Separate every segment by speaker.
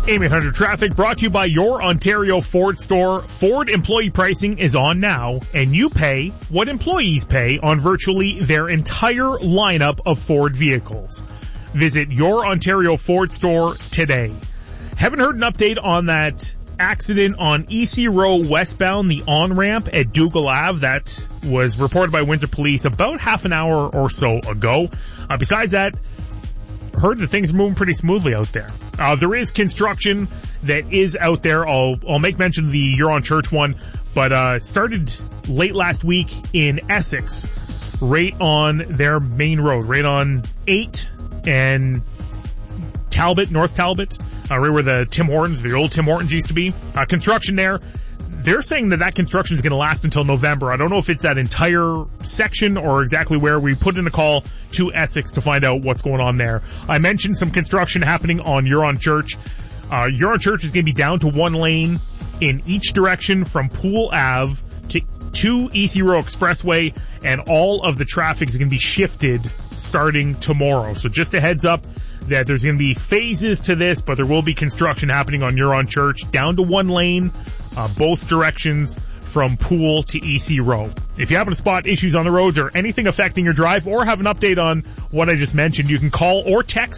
Speaker 1: AM800 Traffic brought to you by your Ontario Ford store. Ford employee pricing is on now, and you pay what employees pay on virtually their entire lineup of Ford vehicles. Visit your Ontario Ford store today. Haven't heard an update on that accident on EC Row westbound, the on-ramp at Dougal Ave. That was reported by Windsor Police about half an hour or so ago. Besides that, heard that things are moving pretty smoothly out there. There is construction that is out there. I'll make mention of the Huron Church one, but started late last week in Essex, right on their main road, right on 8 and Talbot, North Talbot, right where the old Tim Hortons used to be. Construction there. They're saying that construction is going to last until November. I don't know if it's that entire section or exactly where. We put in a call to Essex to find out what's going on there. I mentioned some construction happening on Huron Church. Huron Church is going to be down to one lane in each direction from Poole Ave to EC Row Expressway, and all of the traffic is going to be shifted starting tomorrow. So just a heads up that there's going to be phases to this, but there will be construction happening on Huron Church down to one lane, both directions from Poole to EC Row. If you happen to spot issues on the roads or anything affecting your drive or have an update on what I just mentioned, you can call or text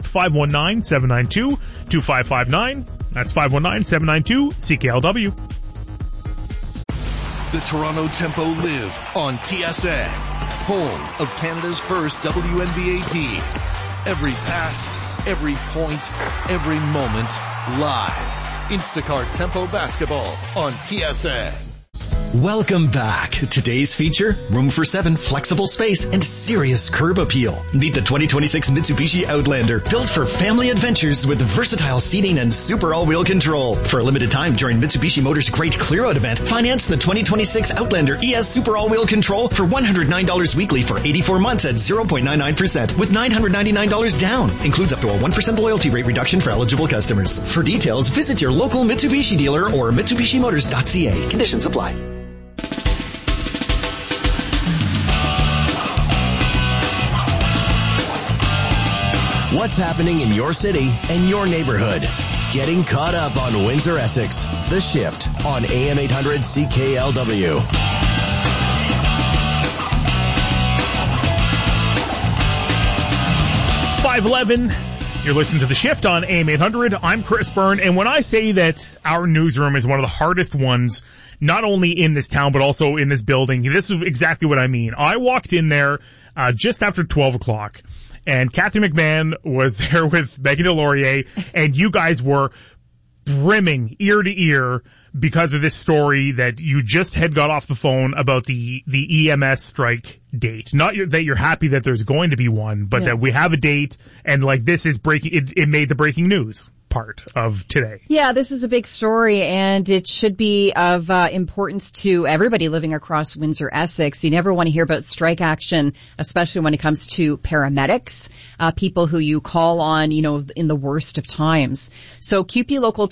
Speaker 1: 519-792-2559. That's 519-792-CKLW.
Speaker 2: The Toronto Tempo live on TSN, home of Canada's first WNBA team. Every pass, every point, every moment, live. Instacart Tempo Basketball on TSN.
Speaker 3: Welcome back. Today's feature, room for 7, flexible space, and serious curb appeal. Meet the 2026 Mitsubishi Outlander, built for family adventures with versatile seating and super all-wheel control. For a limited time during Mitsubishi Motors' Great Clear-Out event, finance the 2026 Outlander ES Super All-Wheel Control for $109 weekly for 84 months at 0.99% with $999 down. Includes up to a 1% loyalty rate reduction for eligible customers. For details, visit your local Mitsubishi dealer or MitsubishiMotors.ca. Conditions apply.
Speaker 4: What's happening in your city and your neighborhood? Getting caught up on Windsor Essex. The Shift on AM 800 CKLW.
Speaker 1: 5:11. You're listening to The Shift on AM 800. I'm Chris Byrne, and when I say that our newsroom is one of the hardest ones, not only in this town but also in this building, this is exactly what I mean. I walked in there just after 12 o'clock. And Kathy McMahon was there with Megan Delorier, and you guys were brimming ear to ear because of this story that you just had got off the phone about the EMS strike date. Not that you're happy that there's going to be one, but that we have a date, and like this is breaking. It made the breaking news part of today.
Speaker 5: Yeah, this is a big story, and it should be of importance to everybody living across Windsor Essex. You never want to hear about strike action, especially when it comes to paramedics, people who you call on, in the worst of times. So QP Local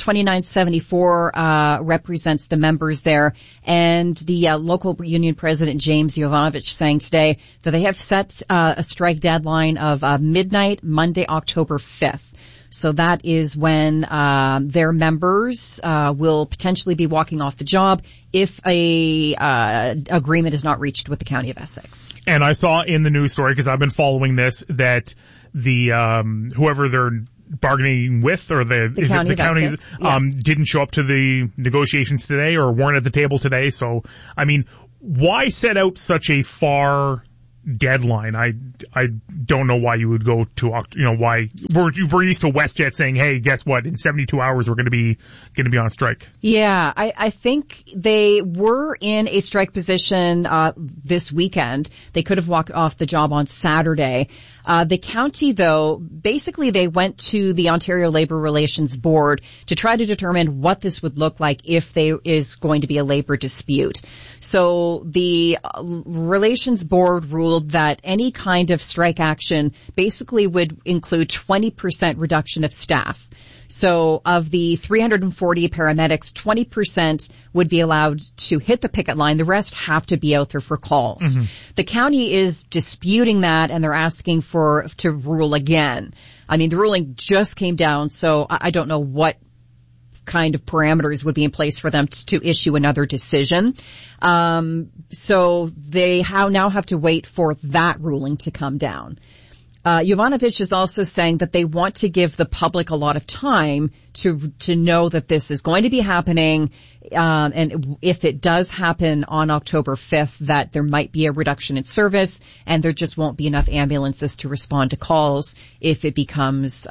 Speaker 5: 2974 represents the members there, and the local union president James Jovanovic saying today that they have set a strike deadline of midnight, Monday, October 5th. So that is when their members will potentially be walking off the job if a agreement is not reached with the County of Essex.
Speaker 1: And I saw in the news story, because I've been following this, that the whoever they're bargaining with, or the county didn't show up to the negotiations today or weren't at the table today. So, I mean, why set out such a far deadline? I don't know why you would go to, why we're used to WestJet saying, hey, guess what? In 72 hours, we're going to be on strike. Yeah.
Speaker 5: I think they were in a strike position, this weekend. They could have walked off the job on Saturday. The county, though, basically they went to the Ontario Labour Relations Board to try to determine what this would look like if there is going to be a labor dispute. So the Relations Board ruled that any kind of strike action basically would include 20% reduction of staff. So of the 340 paramedics, 20% would be allowed to hit the picket line. The rest have to be out there for calls. Mm-hmm. The county is disputing that, and they're asking to rule again. I mean, the ruling just came down, so I don't know what kind of parameters would be in place for them to issue another decision. So they now have to wait for that ruling to come down. Yovanovitch is also saying that they want to give the public a lot of time to know that this is going to be happening, and if it does happen on October 5th, that there might be a reduction in service, and there just won't be enough ambulances to respond to calls if it becomes,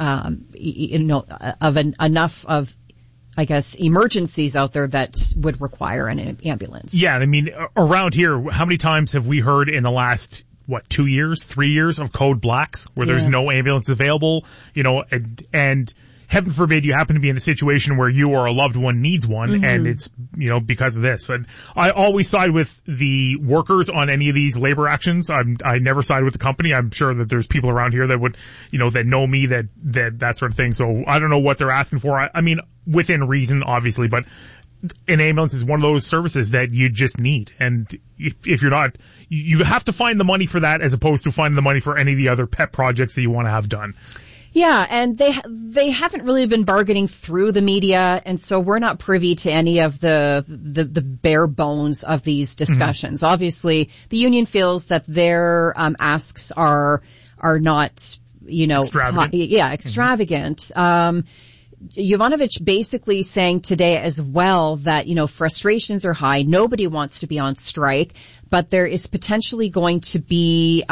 Speaker 5: enough of, I guess, emergencies out there that would require an ambulance.
Speaker 1: Yeah, I mean, around here, how many times have we heard in the last 3 years of code blacks where there's no ambulance available, and heaven forbid you happen to be in a situation where you or a loved one needs one, and it's, because of this. And I always side with the workers on any of these labor actions. I never side with the company. I'm sure that there's people around here that would, that know me, that sort of thing. So I don't know what they're asking for. I mean, within reason, obviously, but an ambulance is one of those services that you just need. And if you're not, you have to find the money for that as opposed to finding the money for any of the other pet projects that you want to have done.
Speaker 5: Yeah, and they haven't really been bargaining through the media, and so we're not privy to any of the bare bones of these discussions. Mm-hmm. Obviously, the union feels that their asks are not,
Speaker 1: extravagant.
Speaker 5: Extravagant. Mm-hmm. Yovanovitch basically saying today as well that, frustrations are high. Nobody wants to be on strike, but there is potentially going to be,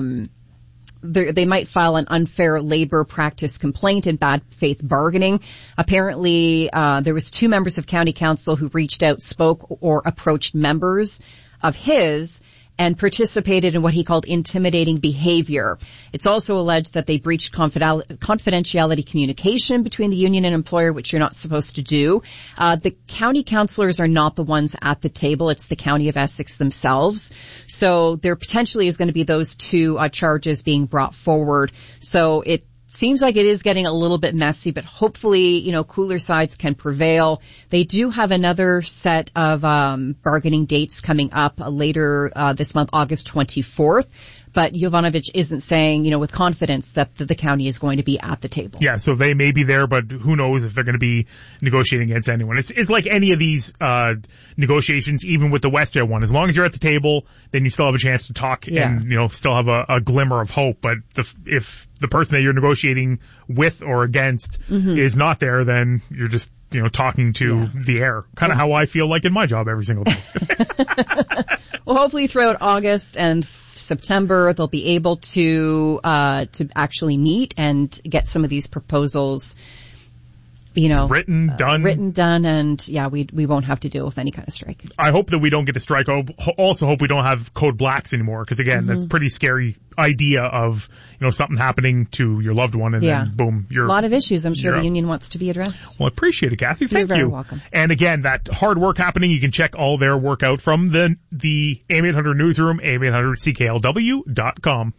Speaker 5: they might file an unfair labor practice complaint and bad faith bargaining. Apparently, there was 2 members of county council who reached out, spoke, or approached members of his and participated in what he called intimidating behavior. It's also alleged that they breached confidentiality communication between the union and employer, which you're not supposed to do. The county councillors are not the ones at the table. It's the County of Essex themselves. So there potentially is going to be those 2 charges being brought forward. So it seems like it is getting a little bit messy, but hopefully, cooler sides can prevail. They do have another set of bargaining dates coming up later this month, August 24th. But Yovanovitch isn't saying, with confidence that the county is going to be at the table.
Speaker 1: Yeah, so they may be there, but who knows if they're going to be negotiating against anyone. It's like any of these negotiations, even with the WestJet one. As long as you're at the table, then you still have a chance to talk and, still have a glimmer of hope. But if the person that you're negotiating with or against is not there, then you're just, talking to the air. Kind of how I feel like in my job every single day.
Speaker 5: Well, hopefully throughout August and September, they'll be able to actually meet and get some of these proposals,
Speaker 1: written, done,
Speaker 5: and we won't have to deal with any kind of strike.
Speaker 1: I hope that we don't get a strike. I also hope we don't have code blacks anymore, because again, that's a pretty scary idea of, something happening to your loved one and then boom, you're...
Speaker 5: A lot of issues I'm sure the union wants to be addressed.
Speaker 1: Well, I appreciate it, Kathy. Thank you.
Speaker 5: You're very welcome.
Speaker 1: And again, that hard work happening, you can check all their work out from the AM 800 newsroom, am800cklw.com.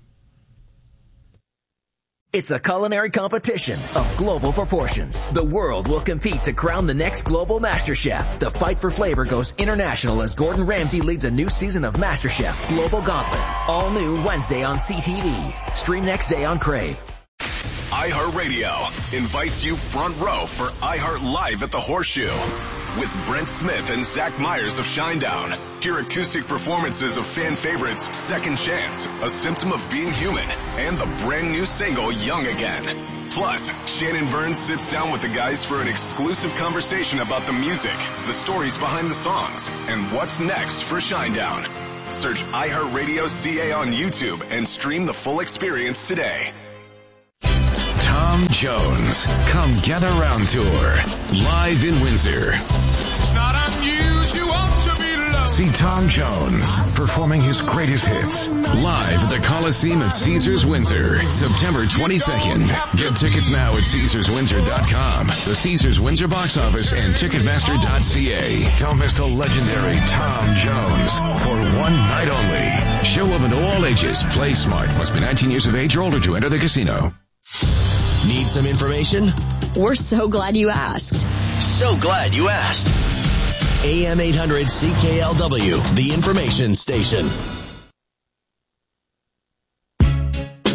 Speaker 6: It's a culinary competition of global proportions. The world will compete to crown the next global MasterChef. The fight for flavor goes international as Gordon Ramsay leads a new season of MasterChef Global Gauntlet. All new Wednesday on CTV. Stream next day on Crave.
Speaker 7: iHeartRadio invites you front row for iHeart Live at the Horseshoe with Brent Smith and Zach Myers of Shinedown. Hear acoustic performances of fan favorites Second Chance, A Symptom of Being Human, and the brand new single Young Again. Plus, Shannon Burns sits down with the guys for an exclusive conversation about the music, the stories behind the songs, and what's next for Shinedown. Search iHeartRadio CA on YouTube and stream the full experience today.
Speaker 8: Tom Jones, Come Gather Round Tour, live in Windsor.
Speaker 9: It's not unusual to be loved.
Speaker 8: See Tom Jones performing his greatest hits live at the Coliseum at Caesars Windsor, September 22nd. Get tickets now at CaesarsWindsor.com, the Caesars Windsor box office, and Ticketmaster.ca. Don't miss the legendary Tom Jones for one night only. Show open to all ages. Play smart. Must be 19 years of age or older to enter the casino.
Speaker 4: Need some information?
Speaker 10: We're so glad you asked.
Speaker 4: So glad you asked. AM 800 CKLW, the information station.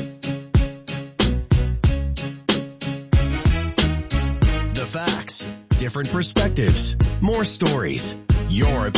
Speaker 4: The facts Different perspectives, more stories, your opinion.